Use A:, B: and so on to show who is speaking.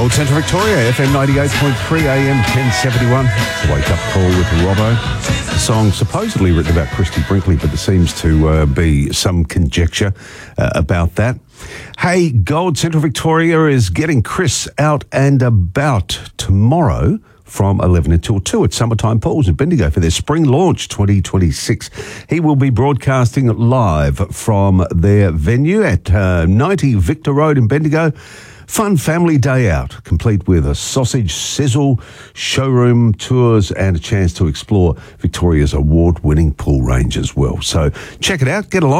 A: Gold Central Victoria, FM 98.3 AM 1071. Wake Up Call with Robbo. A song supposedly written about Christy Brinkley, but there seems to be some conjecture about that. Hey, Gold Central Victoria is getting Chris out and about tomorrow from 11 until 2 at Summertime Pools in Bendigo for their Spring Launch 2026. He will be broadcasting live from their venue at 90 Victor Road in Bendigo. Fun family day out, complete with a sausage sizzle, showroom tours and a chance to explore Victoria's award-winning pool range as well. So check it out, get along.